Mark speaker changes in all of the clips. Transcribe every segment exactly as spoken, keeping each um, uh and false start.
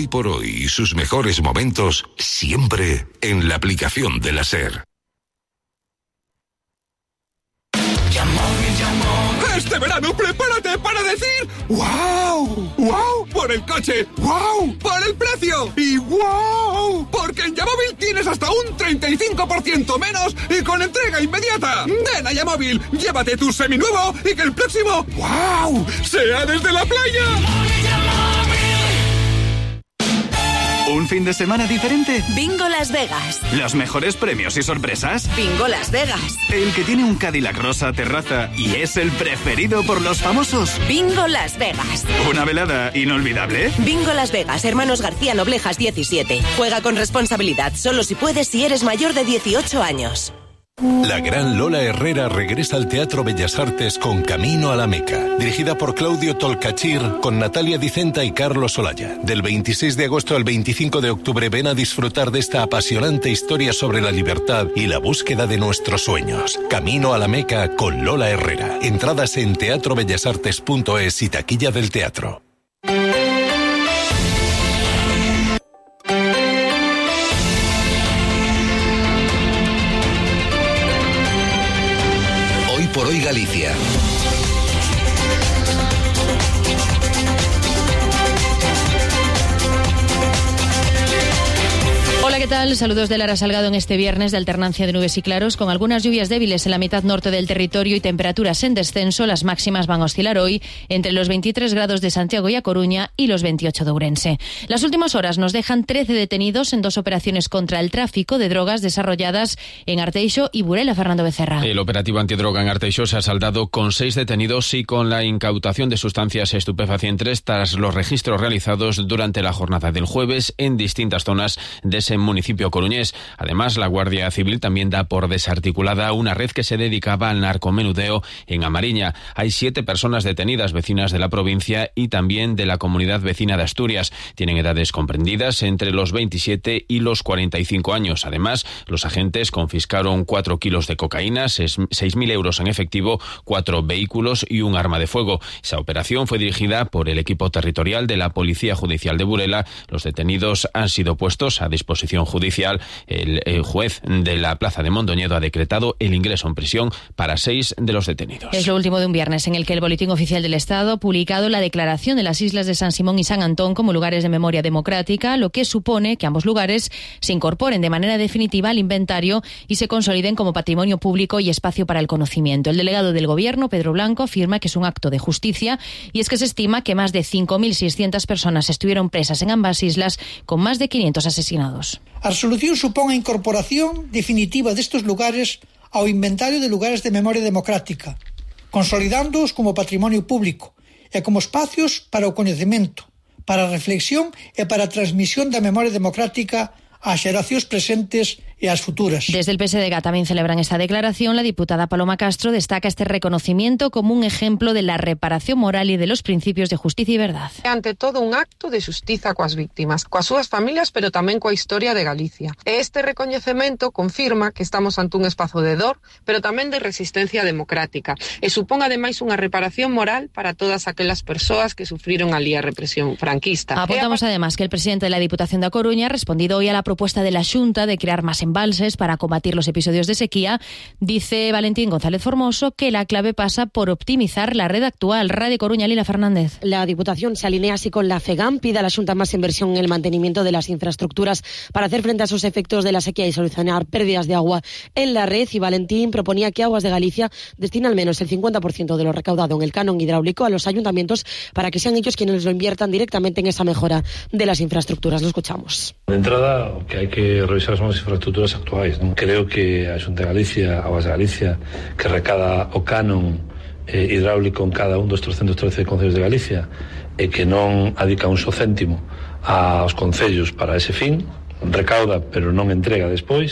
Speaker 1: Hoy por Hoy y sus mejores momentos siempre en la aplicación de la SER.
Speaker 2: Este verano prepárate para decir ¡wow! ¡Wow! Por el coche, ¡wow! Por el precio y ¡wow! Porque en Yamóvil tienes hasta un treinta y cinco por ciento menos y con entrega inmediata. Ven a Yamóvil, llévate tu seminuevo y que el próximo ¡wow! sea desde la playa.
Speaker 3: ¿Un fin de semana diferente?
Speaker 4: Bingo Las Vegas.
Speaker 3: ¿Los mejores premios y sorpresas?
Speaker 4: Bingo Las Vegas.
Speaker 3: ¿El que tiene un Cadillac rosa terraza y es el preferido por los famosos?
Speaker 4: Bingo Las Vegas.
Speaker 3: ¿Una velada inolvidable?
Speaker 4: Bingo Las Vegas, Hermanos García Noblejas diecisiete. Juega con responsabilidad, solo si puedes si eres mayor de dieciocho años.
Speaker 5: La gran Lola Herrera regresa al Teatro Bellas Artes con Camino a la Meca, dirigida por Claudio Tolcachir, con Natalia Dicenta y Carlos Olaya. Del veintiséis de agosto al veinticinco de octubre ven a disfrutar de esta apasionante historia sobre la libertad y la búsqueda de nuestros sueños. Camino a la Meca con Lola Herrera. Entradas en teatro bellas artes punto es y taquilla del teatro.
Speaker 6: Por Hoy Galicia.
Speaker 7: Hola, ¿qué tal? Saludos de Lara Salgado en este viernes de alternancia de nubes y claros, con algunas lluvias débiles en la mitad norte del territorio y temperaturas en descenso. Las máximas van a oscilar hoy entre los veintitrés grados de Santiago y A Coruña y los veintiocho de Ourense. Las últimas horas nos dejan trece detenidos en dos operaciones contra el tráfico de drogas desarrolladas en Arteixo y Burela. Fernando Becerra.
Speaker 8: El operativo antidroga en Arteixo se ha saldado con seis detenidos y con la incautación de sustancias estupefacientes tras los registros realizados durante la jornada del jueves en distintas zonas de ese municipio coruñés. Además, la Guardia Civil también da por desarticulada una red que se dedicaba al narcomenudeo en Amariña. Hay siete personas detenidas, vecinas de la provincia y también de la comunidad vecina de Asturias. Tienen edades comprendidas entre los veintisiete y los cuarenta y cinco años. Además, los agentes confiscaron cuatro kilos de cocaína, seis mil euros en efectivo, cuatro vehículos y un arma de fuego. Esa operación fue dirigida por el equipo territorial de la Policía Judicial de Burela. Los detenidos han sido puestos a disposición judicial. El, el juez de la Plaza de Mondoñedo ha decretado el ingreso en prisión para seis de los detenidos.
Speaker 7: Es lo último de un viernes en el que el Boletín Oficial del Estado ha publicado la declaración de las islas de San Simón y San Antón como lugares de memoria democrática, lo que supone que ambos lugares se incorporen de manera definitiva al inventario y se consoliden como patrimonio público y espacio para el conocimiento. El delegado del Gobierno, Pedro Blanco, afirma que es un acto de justicia y es que se estima que más de cinco mil seiscientas personas estuvieron presas en ambas islas, con más de quinientos asesinados.
Speaker 9: A resolución supón a incorporación definitiva destes lugares ao inventario de lugares de memoria democrática, consolidándoos como patrimonio público e como espacios para o coñecemento, para a reflexión e para a transmisión da memoria democrática ás xeracións presentes e as futuras.
Speaker 7: Desde el P S D G también celebran esta declaración. La diputada Paloma Castro destaca este reconocimiento como un ejemplo de la reparación moral y de los principios de justicia y verdad.
Speaker 10: Ante todo, un acto de xustiza coas víctimas, coas súas familias, pero tamén coa historia de Galicia. Este recoñecemento confirma que estamos ante un espazo de dor, pero tamén de resistencia democrática, e supón ademais unha reparación moral para todas aquelas persoas que sufriron ali a represión franquista.
Speaker 7: Apuntamos además que el presidente de la Diputación da Coruña ha respondido hoy a la propuesta de la Xunta de crear más embalses para combatir los episodios de sequía. Dice Valentín González Formoso que la clave pasa por optimizar la red actual. Radio Coruña, Lila Fernández.
Speaker 11: La Diputación se alinea así con la FEGAM, pide a la Xunta más inversión en el mantenimiento de las infraestructuras para hacer frente a esos efectos de la sequía y solucionar pérdidas de agua en la red. Y Valentín proponía que Aguas de Galicia destine al menos el cincuenta por ciento de lo recaudado en el canon hidráulico a los ayuntamientos para que sean ellos quienes lo inviertan directamente en esa mejora de las infraestructuras. Lo escuchamos.
Speaker 12: De entrada, que hai que revisar as novas infraestructuras actuais. Non? Creo que a Xunta de Galicia, Aguas de Galicia, que recada o canon eh, hidráulico en cada un dos trescentos trece concellos de Galicia e que non adica un só céntimo aos concellos para ese fin, recauda pero non entrega despois,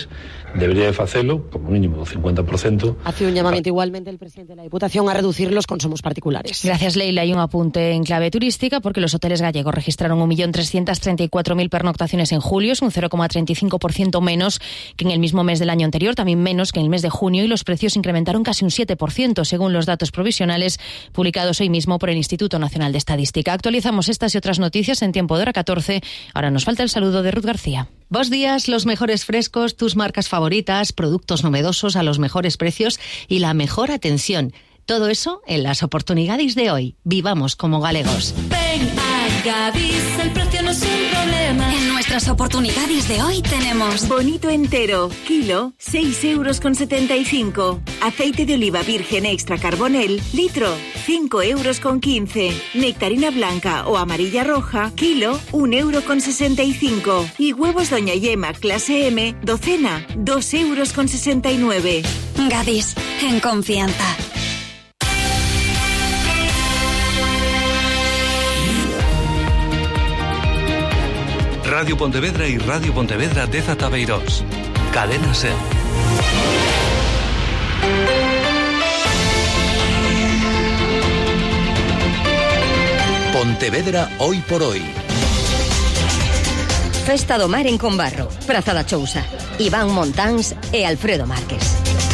Speaker 12: debería de facelo, como mínimo, o cincuenta por ciento.
Speaker 11: Hace un llamamiento igualmente el presidente de la Diputación a reducir los consumos particulares.
Speaker 7: Gracias, Leila. Y un apunte en clave turística, porque los hoteles gallegos registraron un millón trescientas treinta y cuatro mil pernoctaciones en julio, es un cero coma treinta y cinco por ciento menos que en el mismo mes del año anterior, también menos que en el mes de junio, y los precios incrementaron casi un siete por ciento, según los datos provisionales publicados hoy mismo por el Instituto Nacional de Estadística. Actualizamos estas y otras noticias en tiempo de hora catorce. Ahora nos falta el saludo de Ruth García.
Speaker 6: Buenos días, los mejores frescos, tus marcas favoritas, productos novedosos a los mejores precios y la mejor atención. Todo eso en las oportunidades de hoy. Vivamos como galegos.
Speaker 13: Ven a Gadis, el precio no es un problema. En nuestras oportunidades de hoy tenemos bonito entero, kilo, seis euros con setenta y cinco. Aceite de oliva virgen extra carbonel, litro, cinco euros con quince. Nectarina blanca o amarilla roja, kilo, un euro con sesenta y cinco. Y huevos Doña Yema clase M, docena, dos euros con sesenta y nueve. Gadis, en confianza.
Speaker 14: Radio Pontevedra y Radio Pontevedra Deza Tabeirós. Cadena SER.
Speaker 15: Pontevedra hoy por hoy.
Speaker 16: Festa do Mar en Combarro, Praza da Chousa. Iván Montáns e Alfredo Márquez.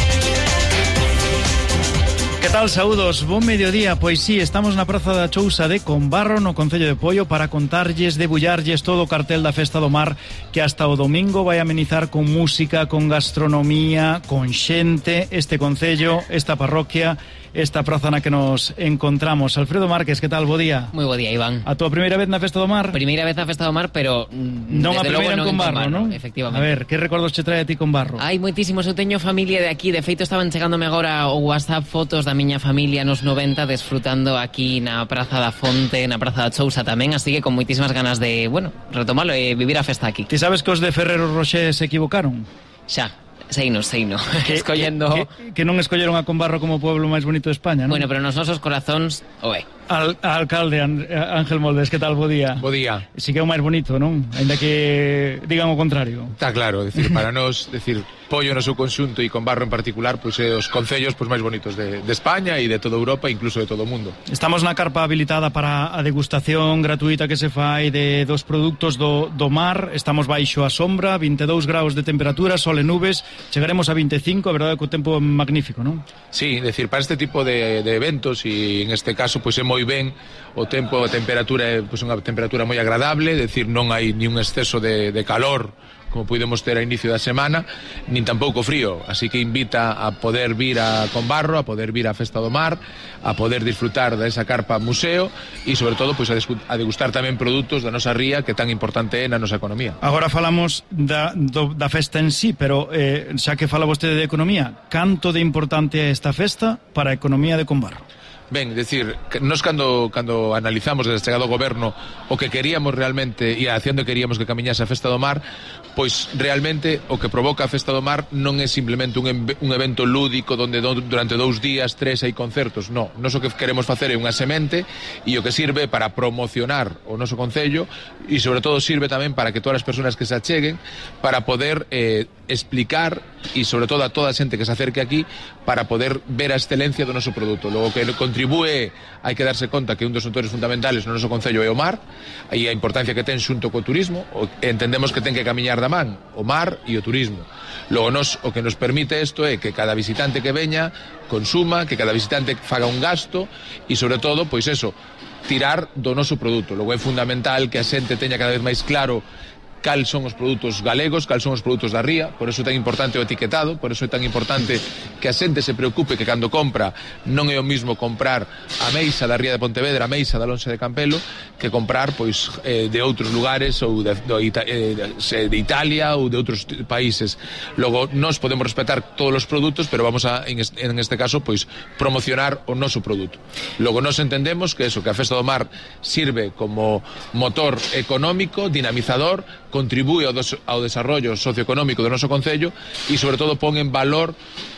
Speaker 17: Que tal, saúdos? Bon mediodía. Pois sí, estamos na Praza da Chousa de Combarro, no Concello de Poio, para contarlles, debullarlles todo o cartel da Festa do Mar, que hasta o domingo vai amenizar con música, con gastronomía, con xente, este concello, esta parroquia, esta praza na que nos encontramos. Alfredo Márquez, que tal? Bo día.
Speaker 18: Moi bo día, Iván.
Speaker 17: A túa primeira vez na Festa do Mar?
Speaker 18: Primeira vez na Festa do Mar, pero
Speaker 17: non a primeira en Combarro, non?
Speaker 18: Efectivamente.
Speaker 17: A ver, que recordos che trae a ti Combarro?
Speaker 18: Hai moitísimos, eu teño familia de aquí, de feito estaban chegándome agora o WhatsApp fotos da miña familia nos noventa desfrutando aquí na Praza da Fonte, na Praza da Chousa tamén, así que con moitísimas ganas de, bueno, retomalo e vivir a festa aquí.
Speaker 17: Ti sabes que os de Ferrero Rocher se equivocaron?
Speaker 18: Xa. Seino, seino,
Speaker 17: que,
Speaker 18: escollendo...
Speaker 17: Que, que non escolleron a Combarro como o pueblo máis bonito de España, non?
Speaker 18: Bueno, pero nos nosos corazóns, oe.
Speaker 17: Al, alcalde Ángel Moldes, que tal? Bo día.
Speaker 19: Bo día.
Speaker 17: Si que é o máis bonito, non? Ainda que digan o contrario.
Speaker 19: Está claro, decir, para nós, decir, Poio no seu conxunto e Combarro en particular, pois é os concellos pois máis bonitos de, de España e de toda Europa, incluso de todo o mundo.
Speaker 17: Estamos na carpa habilitada para a degustación gratuita que se fai de dos produtos do, do mar. Estamos baixo a sombra, vinte e dous graus de temperatura, sol e nubes. Chegaremos a vinte e cinco, a verdade que o tempo é magnífico, non?
Speaker 19: Sí, decir, para este tipo de, de eventos e en este caso pois é moi ben o tempo, a temperatura é pois unha temperatura moi agradable, decir, non hai ni un exceso de, de calor como podemos ter a inicio da semana, nin tampouco frío, así que invita a poder vir a Combarro, a poder vir a Festa do Mar, a poder disfrutar desa carpa museo e sobre todo pois a degustar tamén produtos da nosa ría, que tan importante é na nosa economía.
Speaker 17: Agora falamos da, do, da festa en sí, pero eh, xa que fala vostede de economía, canto de importante é esta festa para a economía de Combarro?
Speaker 19: Ben, decir, nos cando cando analizamos desde a chegada ao goberno o que queríamos realmente e a acción que queríamos que camiñase a Festa do Mar, pois realmente o que provoca a Festa do Mar non é simplemente un, un evento lúdico onde do, durante dous días, tres hai concertos, non. Nos o que queremos facer é unha semente e o que sirve para promocionar o noso concello e sobre todo sirve tamén para que todas as persoas que se acheguen para poder eh, explicar e sobre todo a toda a xente que se acerque aquí para poder ver a excelencia do noso produto. Logo que contribúe, hai que darse conta que un dos motores fundamentales no noso concello é o mar e a importancia que ten xunto co turismo, entendemos que ten que camiñar da man o mar e o turismo. Logo nos, o que nos permite isto é que cada visitante que veña consuma, que cada visitante faga un gasto e sobre todo, pois eso, tirar do noso produto. Logo é fundamental que a xente teña cada vez máis claro cal son os produtos galegos, cal son os produtos da ría, por eso é tan importante o etiquetado, por eso é tan importante que a xente se preocupe que cando compra non é o mismo comprar a meixa da ría de Pontevedra, a meixa da lonxa de Campelo, que comprar pois eh, de outros lugares ou de, de, de, de Italia ou de outros países. Logo, nós podemos respetar todos os produtos, pero vamos a, en, en este caso, pois promocionar o noso produto. Logo, nós entendemos que eso, que a Festa do Mar sirve como motor económico, dinamizador, contribúe ao, des, ao desarrollo socioeconómico do noso concello e sobre todo pon en valor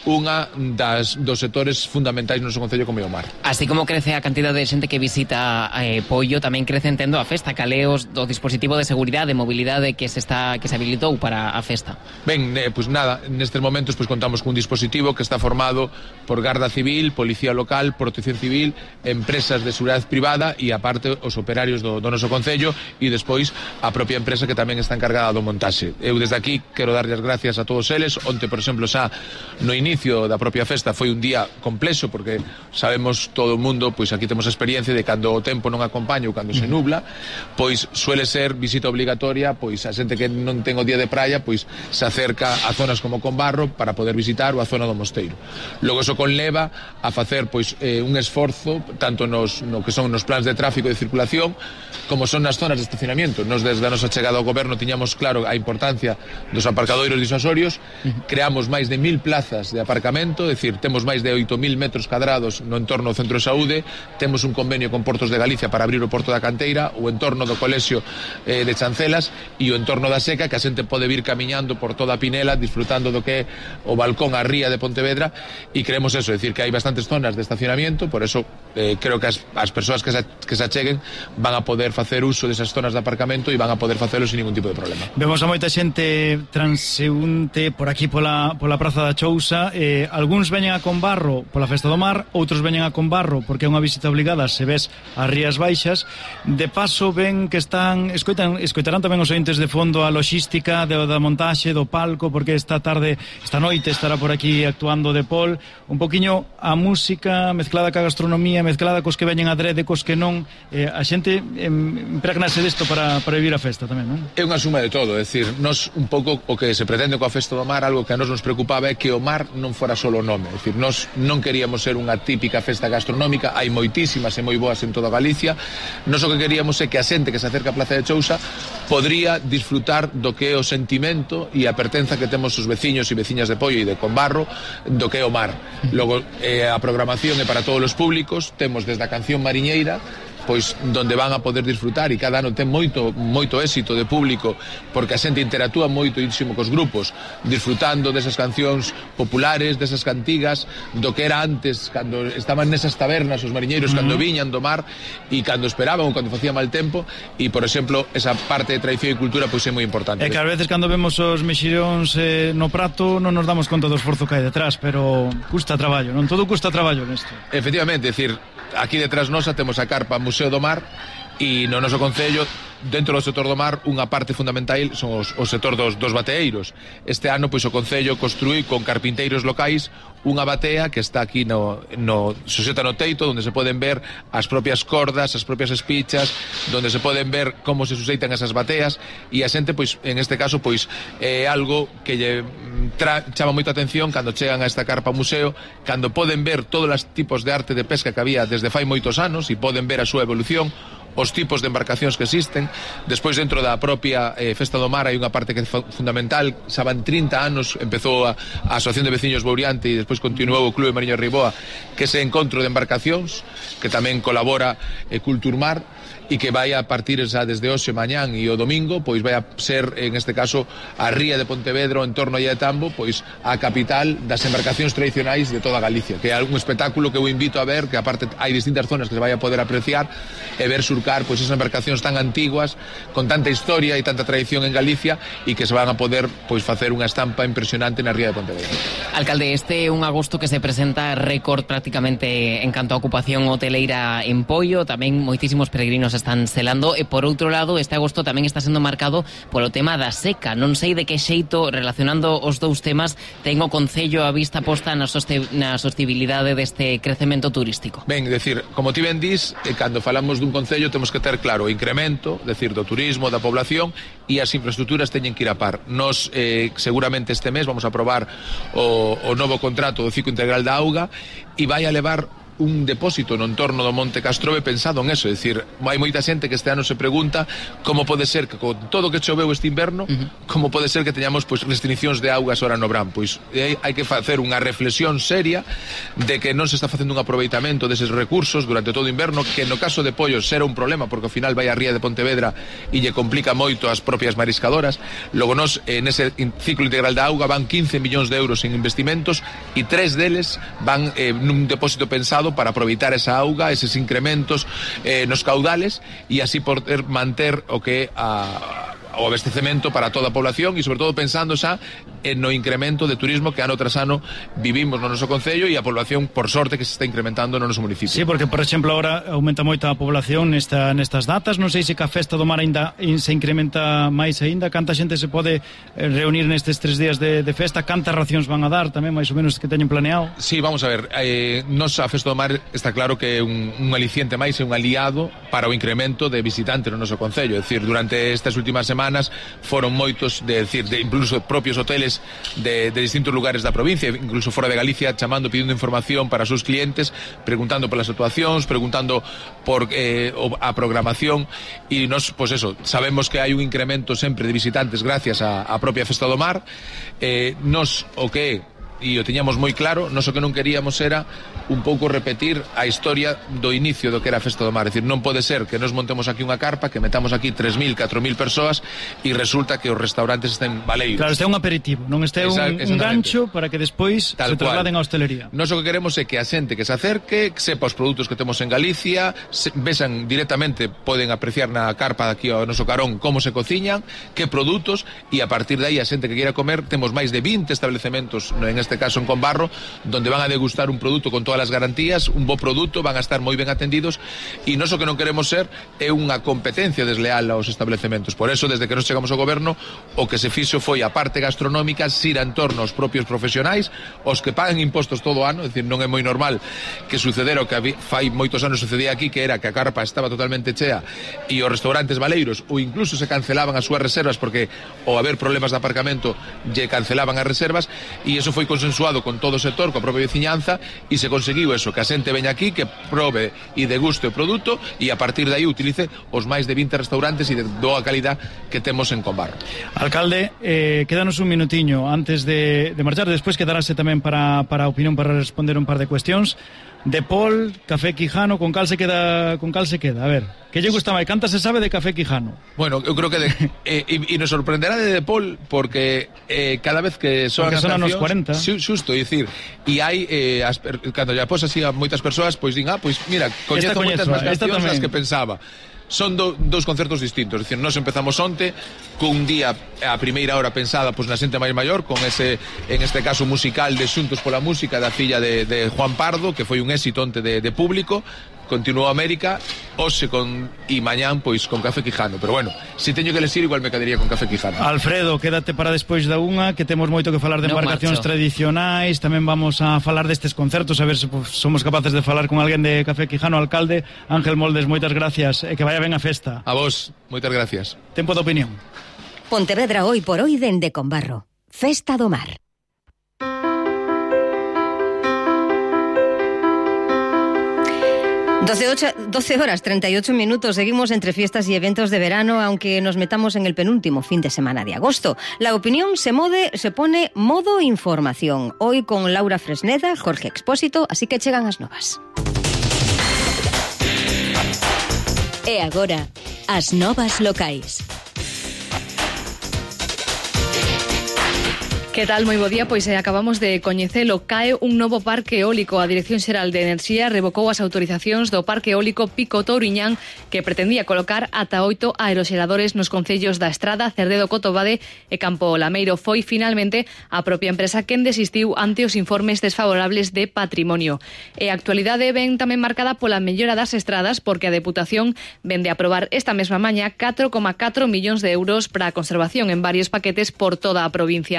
Speaker 19: unha das dos sectores fundamentais no noso concello como é o mar.
Speaker 18: Así como crece a cantidad de xente que visita eh, Poio, tamén crece entendo a festa, caleos do dispositivo de seguridade, de mobilidade que se está que se habilitou para a festa.
Speaker 19: Ben, eh, pois nada, nestes momentos pois contamos cun dispositivo que está formado por Garda Civil, Policía Local, Protección Civil, empresas de seguridade privada e aparte os operarios do, do noso concello e despois a propia empresa que tamén está encargada do montaxe. Eu desde aquí quero darlle as gracias a todos eles. Onte, por exemplo, xa no inicio da propia festa foi un día complexo porque sabemos todo o mundo, pois aquí temos a experiencia de cando o tempo non acompaña ou cando se nubla, pois suele ser visita obligatoria, pois a xente que non ten o día de praia, pois se acerca a zonas como Combarro para poder visitar ou a zona do Mosteiro. Logo iso conleva a facer pois eh, un esforzo tanto nos no que son nos plans de tráfico e de circulación como son nas zonas de estacionamiento. Nos desde a nosa chegada ao goberno tiñamos claro a importancia dos aparcadoiros disuasorios, creamos máis de mil plazas de aparcamento, é dicir, temos máis de oito mil metros cadrados no entorno do Centro de Saúde, temos un convenio con Portos de Galicia para abrir o Porto da Canteira, o entorno do Colexio eh, de Chancelas e o entorno da Seca, que a xente pode vir camiñando por toda a Pinela, disfrutando do que é o balcón a ría de Pontevedra, e creemos eso, é dicir, que hai bastantes zonas de estacionamiento, por eso eh, creo que as, as persoas que se, que se acheguen van a poder facer uso desas zonas de aparcamento e van a poder facelo sin ningún tipo de problema.
Speaker 17: Vemos a moita xente transeúnte por aquí pola, pola Praza da Chousa, eh, algúns veñen a Combarro pola Festa do Mar, outros veñen a Combarro porque é unha visita obligada se ves as Rías Baixas. De paso ven que están escoitan, escoitarán tamén os ointes de fondo a logística de, da montaxe do palco, porque esta tarde, esta noite estará por aquí actuando De Paul, un poquiño a música mezclada ca gastronomía, mezclada cos que veñen a drede, cos que non, eh, a xente impregnase desto para, para vivir a festa tamén, non?
Speaker 19: É unha suma de todo, é dicir, nos un pouco o que se pretende coa Festa do Mar, algo que a nos nos preocupaba é que o mar non fora solo o nome, é dicir, nos non queríamos ser unha típica festa gastronómica, hai moitísimas e moi boas en toda Galicia, nos o que queríamos é que a xente que se acerca a Plaza de Chousa podría disfrutar do que é o sentimento e a pertenza que temos os veciños e veciñas de Poio e de Combarro do que é o mar. Logo, eh, a programación é para todos os públicos, temos desde a canción mariñeira, pois donde van a poder disfrutar, e cada ano ten moito moito éxito de público porque a xente interactúa moito íntimo cos grupos, disfrutando desas cancións populares, desas cantigas do que era antes, cando estaban nesas tabernas os mariñeiros, uh-huh. cando viñan do mar e cando esperaban ou cando facía mal tempo, e por exemplo esa parte de tradición e cultura pois é moi importante.
Speaker 17: É que ás veces cando vemos os mexiróns eh, no prato non nos damos conta do esforzo que hai detrás, pero custa traballo, non? Todo custa traballo nesto.
Speaker 19: Efectivamente, é dicir, aquí detrás nosa temos a carpa Museo do Mar e no noso concello, dentro do sector do mar, unha parte fundamental son os, os sector dos, dos bateeiros. Este ano, pois, o concello construí con carpinteiros locais unha batea que está aquí no, no suxeta no teito, onde se poden ver as propias cordas, as propias espichas, onde se poden ver como se suxeitan esas bateas, e a xente, pois, en este caso, pois, é algo que lle tra, chama moita atención cando chegan a esta carpa museo, cando poden ver todos os tipos de arte de pesca que había desde fai moitos anos e poden ver a súa evolución, os tipos de embarcacións que existen. Despois, dentro da propia eh, Festa do Mar hai unha parte que é fundamental, xa van trinta anos, empezou a, a Asociación de Veciños Bouriante e despois continuou o Clube Mariño Riboa, que é ese encontro de embarcacións que tamén colabora eh, Culturmar, e que vai a partir xa desde hoxe, mañán e o domingo, pois vai a ser, en este caso, a ría de Pontevedra, en torno a Illa de Tambo, pois a capital das embarcacións tradicionais de toda Galicia, que é algún espectáculo que eu invito a ver, que aparte hai distintas zonas que se vai a poder apreciar e ver surcar pois esas embarcacións tan antiguas, con tanta historia e tanta tradición en Galicia, e que se van a poder pois facer unha estampa impresionante na ría de Pontevedra.
Speaker 18: Alcalde, este é un agosto que se presenta récord prácticamente en canto a ocupación hoteleira en Poio, tamén moitísimos peregrinos están selando, e por outro lado este agosto tamén está sendo marcado polo tema da seca. Non sei de que xeito, relacionando os dous temas, ten o Concello a vista posta na, soste na sostenibilidade deste crecemento turístico.
Speaker 19: Ben, decir, como ti ben dis, eh, cando falamos dun Concello temos que ter claro o incremento, decir, do turismo, da población, e as infraestructuras teñen que ir a par. Nos, eh, seguramente este mes vamos a aprobar o, o novo contrato do ciclo integral da auga, e vai a levar un depósito no entorno do Monte Castrobe pensado en eso, é dicir, hai moita xente que este ano se pregunta como pode ser que con todo o que choveu este inverno, uh-huh. como pode ser que teñamos pois restriccións de augas ora no verán. Pois hai, hai que facer unha reflexión seria de que non se está facendo un aproveitamento deses recursos durante todo o inverno, que no caso de Pollos será un problema porque ao final vai a ría de Pontevedra e lle complica moito as propias mariscadoras. Logo nos, en ese ciclo integral da auga van quince millóns de euros en investimentos e tres deles van eh, nun depósito pensado para aproveitar esa auga, eses incrementos eh, nos caudales e así poder manter o que a o abastecemento para toda a población e sobre todo pensando xa en no incremento de turismo que ano tras ano vivimos no noso concello e a población, por sorte, que se está incrementando no noso municipio.
Speaker 17: Sí, porque, por exemplo, agora aumenta moito a población nesta, nestas datas, non sei se que a Festa do Mar ainda se incrementa máis aínda, canta xente se pode reunir nestes tres días de, de festa, cantas racións van a dar tamén, máis ou menos, que teñen planeado?
Speaker 19: Sí, vamos a ver, eh, nos a Festa do Mar está claro que é un, un aliciente máis, é un aliado para o incremento de visitantes no noso concello, é dicir, durante estas últimas semanas foron moitos, de decir, de incluso propios hoteles de, de distintos lugares da provincia, incluso fora de Galicia, chamando, pedindo información para os seus clientes, preguntando polas actuacións, preguntando por eh, a programación, e nos, pois eso, sabemos que hai un incremento sempre de visitantes gracias á, á propia Festa do Mar. Eh, nos, o que e o tiñamos moi claro, nos o que non queríamos era un pouco repetir a historia do inicio do que era a Festa do Mar, é dicir, non pode ser que nos montemos aquí unha carpa, que metamos aquí tres mil, catro mil persoas e resulta que os restaurantes estén baleiros.
Speaker 17: Claro, este é un aperitivo, non este é un, un gancho para que despois Tal se trasladen á hostelería.
Speaker 19: Nos o que queremos é que a xente que se acerque, que sepa os produtos que temos en Galicia, se, vexan directamente, poden apreciar na carpa aquí ao noso carón como se cociñan, que produtos, e a partir de aí a xente que queira comer, temos máis de vinte establecementos en este caso en Combarro, donde van a degustar un produto con todas as garantías, un bo produto, van a estar moi ben atendidos, e nós o que non queremos ser é unha competencia desleal aos establecementos. Por eso, desde que nos chegamos ao goberno, o que se fixo foi a parte gastronómica xira en torno aos propios profesionais, os que pagan impostos todo o ano, é dicir, non é moi normal que sucedera o que fai moitos anos sucedía aquí, que era que a carpa estaba totalmente chea e os restaurantes baleiros, ou incluso se cancelaban as súas reservas porque ao haber problemas de aparcamento lle cancelaban as reservas, e eso foi consensuado con todo o sector, coa propia veciñanza, e se conseguiu eso, que a xente veña aquí, que probe e deguste o produto, e a partir de aí utilice os máis de vinte restaurantes e de boa calidad que temos en Combarro.
Speaker 17: Alcalde, eh, quédanos un minutiño antes de, de marchar, despois quedarase tamén para, para a opinión, para responder un par de cuestións. De Pol, Café Quijano, con cal se queda, con cal se queda? A ver, que lle gusta máis? Canta se sabe de Café Quijano?
Speaker 19: Bueno, eu creo que de, eh, e, e nos sorprenderá de De Pol porque eh, cada vez que son
Speaker 17: as cancións, nos cuarenta.
Speaker 19: Xusto, é dicir, e hai eh, as, cando lle apos así a moitas persoas, pois din, ah, pois mira, coñezo moitas máis cancións das que pensaba. Son do, dous concertos distintos, é dicir, nós empezamos onte cun día a primeira hora pensada pois na xente máis maior, con ese, en este caso, musical de Xuntos pola Música da filla de, de Juan Pardo, que foi un éxito onte de, de público. Continuou América, hoxe con e mañán pois con Café Quijano, pero bueno, se teño que elegir igual me quedaría con Café Quijano.
Speaker 17: Alfredo, quédate para despois da unha, que temos moito que falar de no embarcacións marcho. tradicionais, tamén vamos a falar destes concertos, a ver se pues, somos capaces de falar con alguén de Café Quijano. Alcalde Ángel Moldes, moitas gracias e que vaya ben a festa.
Speaker 19: A vos, moitas gracias.
Speaker 17: Tempo de opinión.
Speaker 16: Pontevedra hoy por hoy dende Combarro. Festa do Mar. doce horas treinta y ocho minutos. Seguimos entre fiestas y eventos de verano, aunque nos metamos en el penúltimo fin de semana de agosto. La opinión se, mode, se pone modo información. Hoy con Laura Fresneda, Jorge Expósito, así que chegan as novas. E agora, as novas locais.
Speaker 15: Que tal? Moi bo día, pois eh, acabamos de coñecelo. Cae un novo parque eólico. A Dirección Xeral de Enerxía revocou as autorizacións do parque eólico Pico Touriñán, que pretendía colocar ata oito aeroxeradores nos concellos da Estrada, Cerdedo, Cotobade e Campo Lameiro. Foi finalmente a propia empresa quen desistiu ante os informes desfavorables de patrimonio. E a actualidade ven tamén marcada pola mellora das estradas, porque a Deputación vende a aprobar esta mesma maña catro coma catro millóns de euros para a conservación en varios paquetes por toda a provincia. Son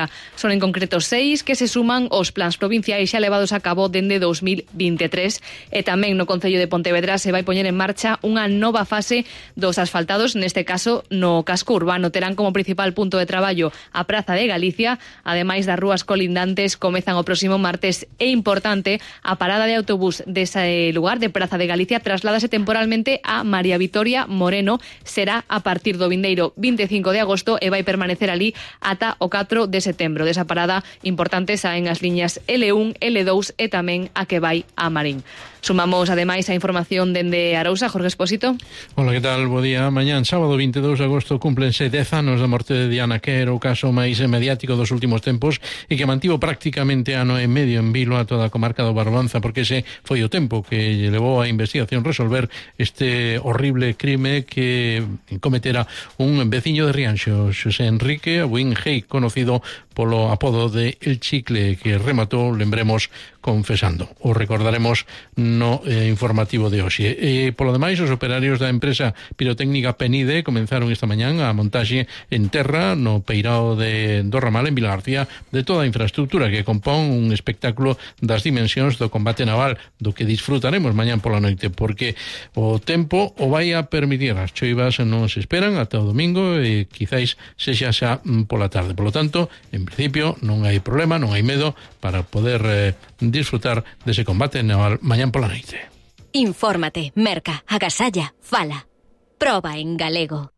Speaker 15: Son en concreto seis que se suman aos plans provinciais xa levados a cabo dende dos mil veintitrés. E tamén no Concello de Pontevedra se vai poñer en marcha unha nova fase dos asfaltados, neste caso no casco urbano. Terán como principal punto de traballo a Praza de Galicia, ademais das rúas colindantes. Comezan o próximo martes. É importante, a parada de autobús dese lugar de Praza de Galicia trasládase temporalmente a María Vitoria Moreno. Será a partir do vindeiro vinte e cinco de agosto e vai permanecer ali ata o catro de setembro. Desa parada importante saen as liñas ele un, ele dous e tamén a que vai a Marín. Sumamos, ademais, a información dende Arousa. Jorge Expósito.
Speaker 20: Hola, que tal? Bo día. Mañán, sábado vinte e dous de agosto, cúmplense dez anos da morte de Diana, que era o caso máis mediático dos últimos tempos e que mantivo prácticamente ano e medio en vilo a toda a comarca do Barbanza, porque ese foi o tempo que lle levou a investigación resolver este horrible crime que cometera un veciño de Rianxo, Xosé Enrique Abuín Gei, conocido polo apodo de El Chicle, que rematou, lembremos, confesando. O recordaremos no eh, informativo de hoxe. E, polo demais, os operarios da empresa pirotécnica Penide comenzaron esta mañán a montaxe en terra no peirao de do Ramal, en Vila García, de toda a infraestructura que compón un espectáculo das dimensións do combate naval, do que disfrutaremos mañán pola noite, porque o tempo o vai a permitir. As choivas non se esperan ata o domingo e quizáis sexa xa pola tarde. Polo tanto, en principio, non hai problema, non hai medo para poder eh, disfrutar dese combate naval mañán pola noite.
Speaker 13: Infórmate, merca, agasalla, fala. Proba en galego.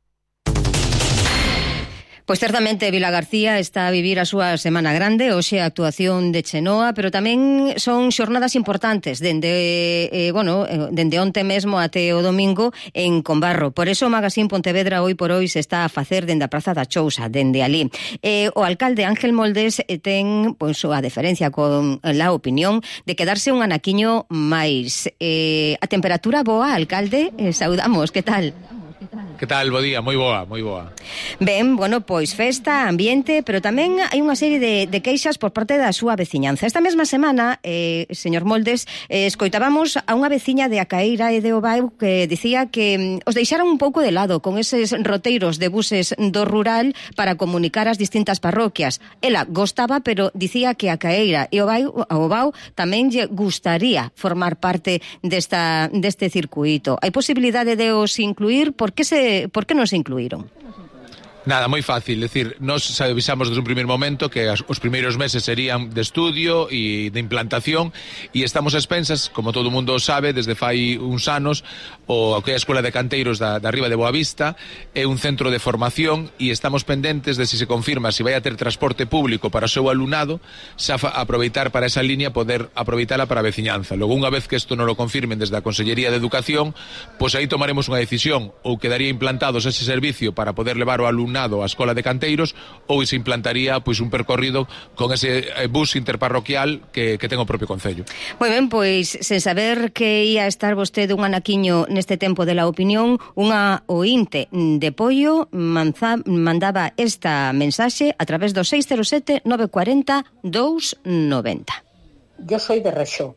Speaker 16: Pois certamente Vila García está a vivir a súa Semana Grande, hoxe a actuación de Chenoa, pero tamén son xornadas importantes dende, eh, bueno, dende onte mesmo até o domingo en Combarro. Por eso o Magazín Pontevedra hoy por hoy se está a facer dende a Praza da Chousa, dende ali. Eh, o alcalde Ángel Moldes ten, pois, a deferencia con la opinión de quedarse un anaquiño máis. Eh, a temperatura boa, alcalde, eh, saudamos, que tal?
Speaker 19: Que tal? Bo día, moi boa, moi boa.
Speaker 16: Ben, bueno, pois festa, ambiente, pero tamén hai unha serie de, de queixas por parte da súa veciñanza. Esta mesma semana, eh, señor Moldes, eh, escoitábamos a unha veciña de Acaeira e de Obao que dicía que mm, os deixaron un pouco de lado con eses roteiros de buses do rural para comunicar as distintas parroquias. Ela gostaba, pero dicía que Acaeira e Obao, Obao tamén lle gustaría formar parte desta, deste circuito. Hai posibilidade de os incluir? Por que se por que non se incluíron?
Speaker 19: Nada, moi fácil, decir, nos avisamos desde un primer momento que as, os primeiros meses serían de estudio e de implantación e estamos a expensas, como todo o mundo sabe, desde fai uns anos, o que é a Escola de Canteiros da, da Riba de Boavista é un centro de formación e estamos pendentes de si se confirma se vai a ter transporte público para o seu alumnado, xa aproveitar para esa línea poder aproveitala para a veciñanza. Logo, unha vez que isto non lo confirmen desde a Consellería de Educación, pois aí tomaremos unha decisión, ou quedaría implantados ese servicio para poder levar o alumnado a Escola de Canteiros ou se implantaría pois un percorrido con ese bus interparroquial que, que ten o propio Concello.
Speaker 16: Moi ben, pois sen saber que ia estar vostede un anaquiño neste tempo de la opinión, unha ointe de Pollo manza, mandaba esta mensaxe a través do seis cero sete nove cuatro cero dous nove cero.
Speaker 21: Yo soy de Rexó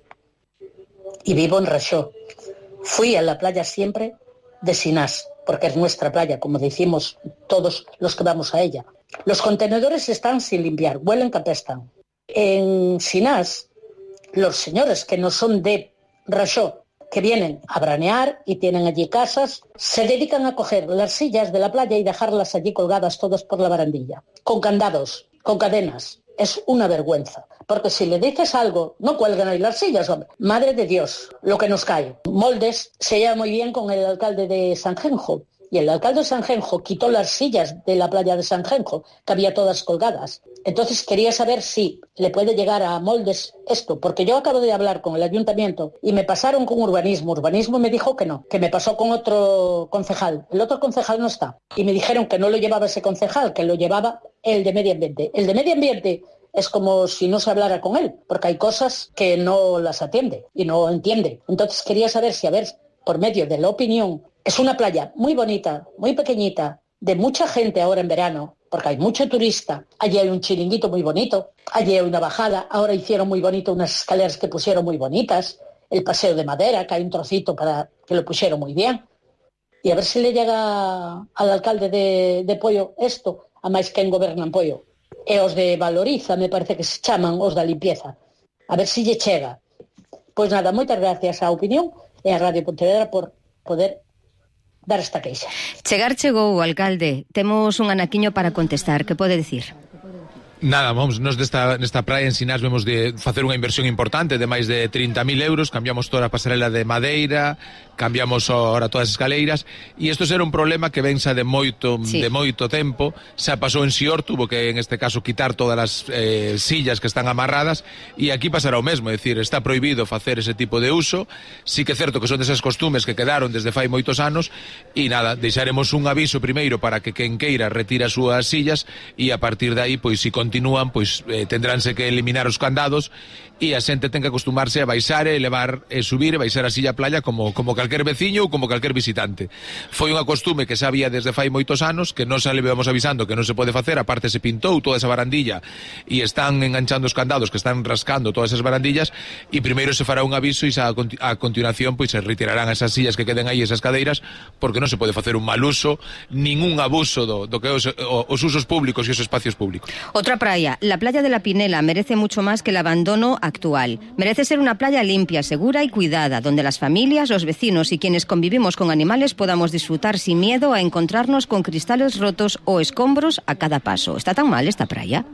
Speaker 21: y vivo en Rexó. Fui a la playa siempre de Sinás, porque es nuestra playa, como decimos todos los que vamos a ella. Los contenedores están sin limpiar, huelen que apestan. En Sinás, los señores que no son de Rexó, que vienen a branear y tienen allí casas, se dedican a coger las sillas de la playa y dejarlas allí colgadas todas por la barandilla, con candados, con cadenas. Es una vergüenza, porque si le dices algo, no cuelgan ahí las sillas, hombre. Madre de Dios, lo que nos cae. Moldes se lleva muy bien con el alcalde de Sanjenjo, y el alcalde de Sanjenjo quitó las sillas de la playa de Sanjenjo, que había todas colgadas. Entonces quería saber si le puede llegar a Moldes esto, porque yo acabo de hablar con el ayuntamiento y me pasaron con urbanismo. Urbanismo me dijo que no, que me pasó con otro concejal. El otro concejal no está. Y me dijeron que no lo llevaba ese concejal, que lo llevaba el de medio ambiente. El de medio ambiente es como si no se hablara con él, porque hay cosas que no las atiende y no entiende. Entonces quería saber si, a ver, por medio de la opinión, es una playa muy bonita, muy pequeñita, de mucha gente ahora en verano, porque hay mucho turista. Allí hay un chiringuito muy bonito, allí hay una bajada, ahora hicieron muy bonito unas escaleras que pusieron muy bonitas, el paseo de madera, que hay un trocito para que lo pusieron muy bien. Y a ver si le llega al alcalde de, de Pollo esto, a máis que en gobernan Pollo. e os de Valoriza, me parece que se chaman os da limpieza. A ver se lle chega. Pois nada, moitas gracias á opinión e a Radio Pontevedra por poder dar esta queixa.
Speaker 16: Chegar chegou, alcalde. Temos un anaquiño para contestar. Que pode dicir?
Speaker 19: Nada, vamos, nos desta, nesta praia en Sinás vemos de facer unha inversión importante de máis de trinta mil euros, cambiamos toda a pasarela de madeira, cambiamos ahora todas as escaleiras, e isto era un problema que vensa de moito sí. de moito tempo, xa pasou en Sior, tuvo que en este caso quitar todas as eh, sillas que están amarradas, e aquí pasará o mesmo, é dicir, está prohibido facer ese tipo de uso, sí que é certo que son desas costumes que quedaron desde fai moitos anos, e nada, deixaremos un aviso primeiro para que quen queira retire as súas sillas, e a partir de aí, pois, si continúan, pois eh, tendránse que eliminar os candados e a xente ten que acostumarse a baixar e levar e subir e baixar a silla a playa como como calquer veciño ou como calquer visitante. Foi unha costume que xa había desde fai moitos anos, que non xa le vemos avisando que non se pode facer, aparte se pintou toda esa barandilla e están enganchando os candados que están rascando todas esas barandillas, e primeiro se fará un aviso e xa a, continu a continuación pois se retirarán esas sillas que queden aí, esas cadeiras, porque non se pode facer un mal uso, ningún abuso do, do que os, os usos públicos e os espacios públicos.
Speaker 16: Otra playa, la playa de la Pinela, merece mucho más que el abandono actual. Merece ser una playa limpia, segura y cuidada, donde las familias, los vecinos y quienes convivimos con animales podamos disfrutar sin miedo a encontrarnos con cristales rotos o escombros a cada paso. ¿Está tan mal esta playa?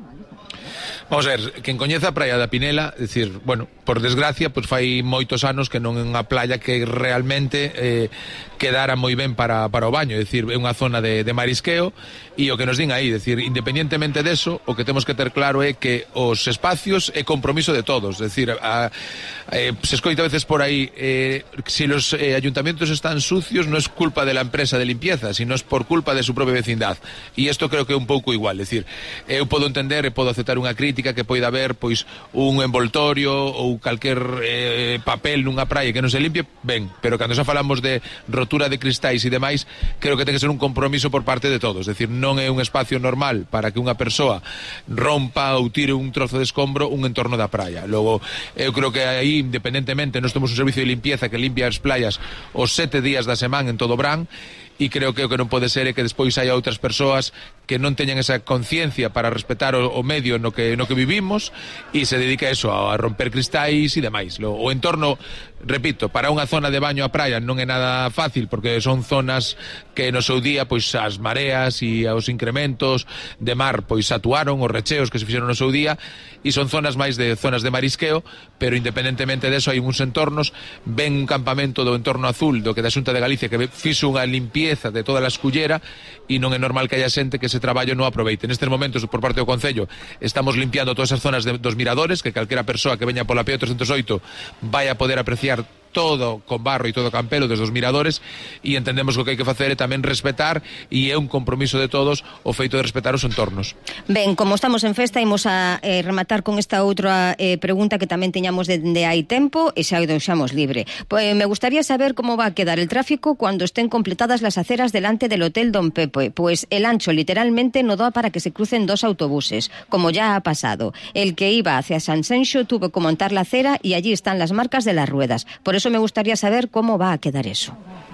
Speaker 19: Vamos a ver, quen coñeza a praia da Pinela, é dicir, bueno, por desgracia, pois fai moitos anos que non é unha playa que realmente eh, quedara moi ben para, para o baño, é dicir, é unha zona de, de marisqueo, e o que nos din aí, é dicir, independientemente deso, o que temos que ter claro é que os espacios é compromiso de todos, é dicir, a, eh, se escoita a veces por aí, eh, si los eh, ayuntamientos están sucios non é culpa de la empresa de limpieza, sino é por culpa de su propia vecindad, e isto creo que é un pouco igual, é dicir, eu podo entender e podo aceptar unha crítica que poida haber pois un envoltorio ou calquer eh, papel nunha praia que non se limpie, ben, pero cando xa falamos de rotura de cristais e demais, creo que ten que ser un compromiso por parte de todos, é dicir, non é un espacio normal para que unha persoa rompa ou tire un trozo de escombro un entorno da praia. Logo, eu creo que aí, independentemente, nós temos un servicio de limpieza que limpia as playas os sete días da semana en todo o verán, e creo que o que non pode ser é que despois hai outras persoas que non teñan esa conciencia para respetar o, o medio no que, no que vivimos e se dedica a eso, a romper cristais e demais. Lo, o entorno, repito, para unha zona de baño a praia non é nada fácil, porque son zonas que no seu día pois as mareas e os incrementos de mar pois atuaron, os recheos que se fixeron no seu día, e son zonas máis de zonas de marisqueo, pero independentemente deso hai uns entornos, ven un campamento do entorno azul do que da Xunta de Galicia que fixo unha limpieza de toda a escullera, e non é normal que haya xente que ese traballo non aproveite. Nestes momentos, por parte do Concello, estamos limpiando todas as zonas de, dos miradores, que calquera persoa que veña pola P O trescentos oito vai a poder apreciar todo con barro e todo campelo desde os miradores, e entendemos que o que hai que facer é tamén respetar, e é un compromiso de todos o feito de respetar os entornos.
Speaker 16: Ben, como estamos en festa, imos a eh, rematar con esta outra eh, pregunta que tamén teñamos de, de hai tempo e xa o deixamos libre. Pues, me gustaría saber como va a quedar el tráfico cuando estén completadas las aceras delante del Hotel Don Pepe, pues el ancho literalmente no da para que se crucen dos autobuses, como ya ha pasado. El que iba hacia San Senxo tuvo que montar la acera y allí están las marcas de las ruedas. Por eso me gustaría saber cómo va a quedar eso.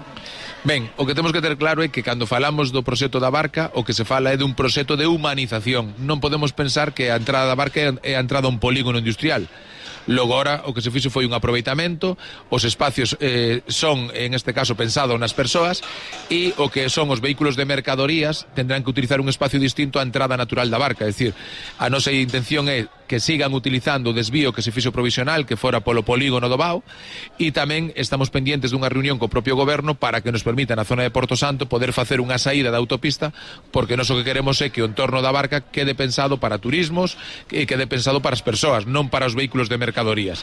Speaker 19: Ben, o que temos que ter claro é que cando falamos do proxecto da Barca, o que se fala é dun proxecto de humanización. Non podemos pensar que a entrada da Barca é a entrada a un polígono industrial. Logo, ora, o que se fixo foi un aproveitamento, os espacios eh, son, en este caso, pensados nas persoas, e o que son os vehículos de mercadorías tendrán que utilizar un espacio distinto á entrada natural da Barca. É dicir, a nosa intención é que sigan utilizando o desvío que se fixo provisional, que fora polo polígono do Bao, e tamén estamos pendientes dunha reunión co propio goberno para que nos permita na zona de Porto Santo poder facer unha saída da autopista, porque nós o que queremos é que o entorno da Barca quede pensado para turismos e quede pensado para as persoas, non para os vehículos de mercadorías.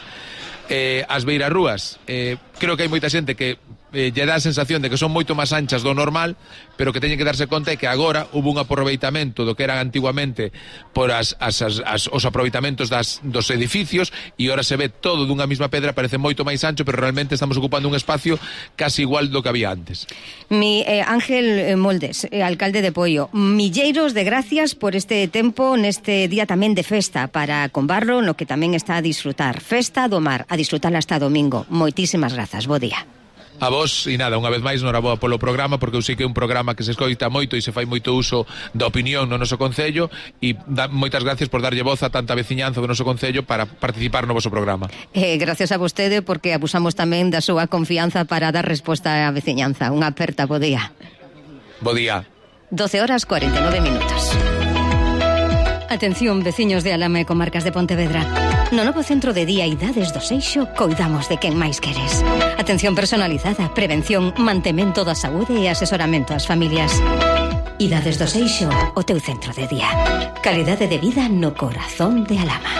Speaker 19: Eh, as beirarrúas, eh, creo que hai moita xente que eh, lle dá a sensación de que son moito máis anchas do normal, pero que teñen que darse conta é que agora hubo un aproveitamento do que eran antiguamente por as, as, as, as, os aproveitamentos das, dos edificios, e ahora se ve todo dunha mesma pedra, parece moito máis ancho, pero realmente estamos ocupando un espacio casi igual do que había antes.
Speaker 16: Mi eh, Ángel Moldes, eh, alcalde de Poio, milleiros de gracias por este tempo neste día tamén de festa para Combarro, no que tamén está a disfrutar. Festa do mar, a disfrutarla hasta domingo. Moitísimas grazas, bo día.
Speaker 19: A vos, e nada, unha vez máis noraboa polo programa, porque eu sei que é un programa que se escoita moito e se fai moito uso da opinión no noso concello, e da, moitas gracias por darlle voz a tanta veciñanza do noso concello para participar no voso programa.
Speaker 16: Eh, gracias a vostede, porque abusamos tamén da súa confianza para dar resposta á veciñanza. Unha aperta, bo día.
Speaker 19: Bo día.
Speaker 16: doce horas cuarenta y nueve minutos. Atención, veciños de Alama e comarcas de Pontevedra. No novo centro de día Idades do Seixo coidamos de quen máis queres. Atención personalizada, prevención, mantemento da saúde e asesoramento ás familias. Idades do Seixo, o teu centro de día. Calidade de vida no corazón de Alama.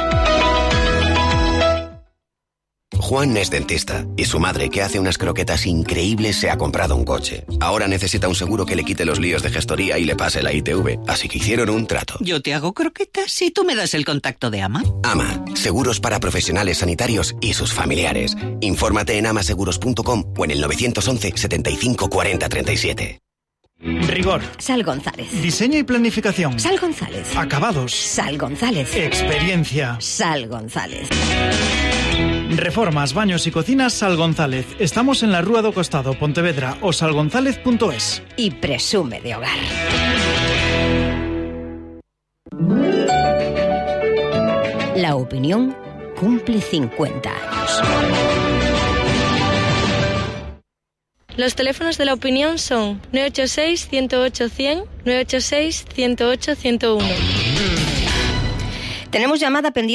Speaker 1: Juan es dentista y su madre, que hace unas croquetas increíbles, se ha comprado un coche. Ahora necesita un seguro que le quite los líos de gestoría y le pase la I T V, así que hicieron un trato.
Speaker 22: Yo te hago croquetas y tú me das el contacto de AMA.
Speaker 1: AMA, seguros para profesionales sanitarios y sus familiares. Infórmate en amaseguros punto com o en el nueve once, setenta y cinco, cuarenta, treinta y siete.
Speaker 17: Rigor.
Speaker 16: Sal González.
Speaker 17: Diseño y planificación.
Speaker 16: Sal González.
Speaker 17: Acabados.
Speaker 16: Sal González.
Speaker 17: Experiencia.
Speaker 16: Sal González.
Speaker 17: Reformas, baños y cocinas Sal González. Estamos en la Rúa do Costado, Pontevedra, o salgonzález punto es.
Speaker 16: Y presume de hogar. La opinión cumple cincuenta años.
Speaker 23: Los teléfonos de la opinión son nueve ocho seis, uno cero ocho, cien, nueve ocho seis, uno cero ocho, ciento uno.
Speaker 16: Tenemos llamada pendiente.